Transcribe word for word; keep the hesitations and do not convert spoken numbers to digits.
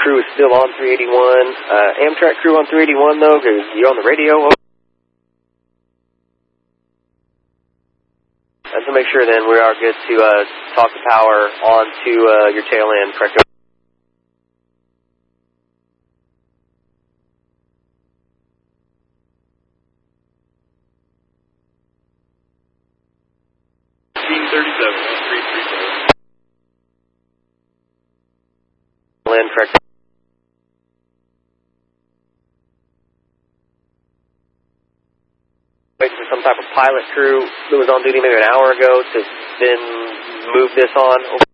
crew is still on three eighty-one. Uh, Amtrak crew on three eighty-one, though, because you're on the radio. And to make sure, then, we are good to uh, talk the power onto uh, your tail end, correct? Team thirty-seven, three three four. Land, correct? Waiting for some type of pilot crew that was on duty maybe an hour ago to then move this on.